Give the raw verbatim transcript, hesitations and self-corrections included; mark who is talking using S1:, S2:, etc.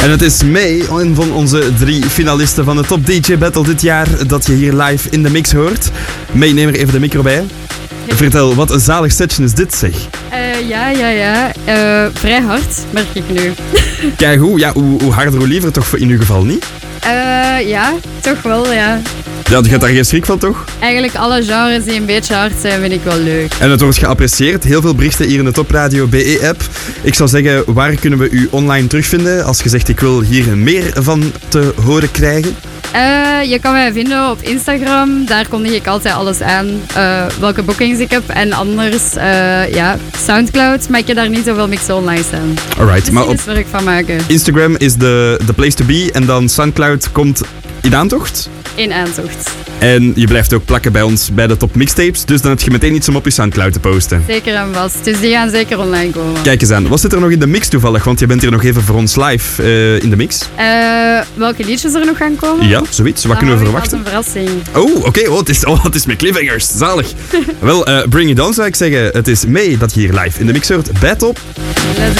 S1: En het is May, een van onze drie finalisten van de Top D J Battle dit jaar, dat je hier live in de mix hoort. May, neem er even de micro bij. Vertel, wat een zalig setje is dit, zeg.
S2: Uh, ja, ja, ja. Uh, vrij hard, merk ik nu.
S1: Kijk hoe, ja, hoe, hoe harder, hoe liever, toch in uw geval niet?
S2: Uh, ja, toch wel, ja.
S1: Ja, je hebt daar geen schrik van, toch?
S2: Eigenlijk alle genres die een beetje hard zijn, vind ik wel leuk.
S1: En het wordt geapprecieerd. Heel veel berichten hier in de Top Radio B E-app. Ik zou zeggen, waar kunnen we u online terugvinden? Als je zegt, ik wil hier meer van te horen krijgen.
S2: Uh, je kan mij vinden op Instagram. Daar kondig ik altijd alles aan. Uh, welke bookings ik heb. En anders, uh, ja, Soundcloud. Maar ik heb daar niet zoveel mixen online staan.
S1: Alright,
S2: dus
S1: maar op
S2: werk van maken.
S1: Instagram is de, de place to be. En dan Soundcloud komt in aantocht.
S2: In aantocht.
S1: En je blijft ook plakken bij ons bij de top mixtapes. Dus dan heb je meteen iets om op je Soundcloud te posten.
S2: Zeker en vast. Dus die gaan zeker online komen.
S1: Kijk eens aan. Wat zit er nog in de mix toevallig? Want je bent hier nog even voor ons live uh, in de mix.
S2: Uh, welke liedjes er nog gaan komen?
S1: Ja, zoiets. Wat
S2: dan
S1: kunnen we verwachten?
S2: Een verrassing.
S1: Oh, oké. Okay. Oh, het is, oh, het is met cliffhangers. Zalig. Wel, uh, bring it on zou ik zeggen. Het is May dat je hier live in de mix hoort. Bij Top.
S2: Let's